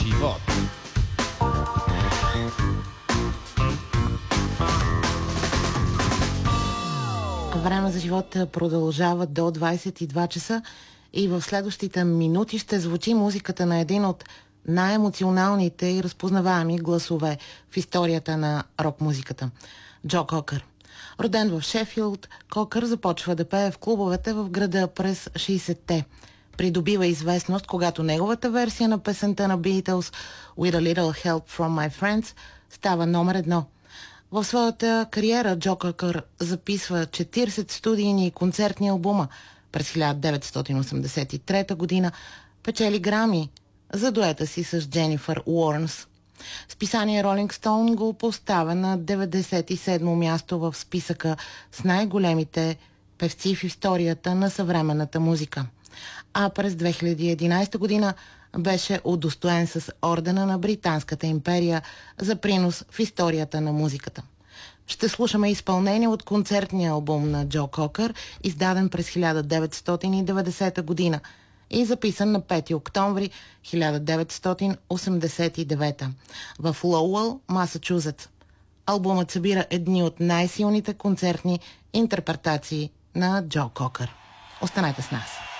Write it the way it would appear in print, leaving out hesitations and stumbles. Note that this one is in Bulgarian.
живот. Време за живота продължава до 22 часа и в следващите минути ще звучи музиката на един от най-емоционалните и разпознаваеми гласове в историята на рок-музиката – Джо Кокър. Роден в Шефилд, Кокър започва да пее в клубовете в града през 60-те. Придобива известност, когато неговата версия на песента на Beatles With a Little Help from My Friends става номер 1. В своята кариера Джо Кокър записва 40 студийни и концертни албума. През 1983 година печели Грами за дуета си с Дженифър Уорнс. Списание Rolling Stone го поставя на 97-мо място в списъка с най-големите певци в историята на съвременната музика. А през 2011 година беше удостоен с ордена на Британската империя за принос в историята на музиката. Ще слушаме изпълнение от концертния албум на Джо Кокър, издаден през 1990 година и записан на 5 октомври 1989 в Лоуъл, Масачузетс. Албумът събира едни от най-силните концертни интерпретации на Джо Кокър. Останете с нас!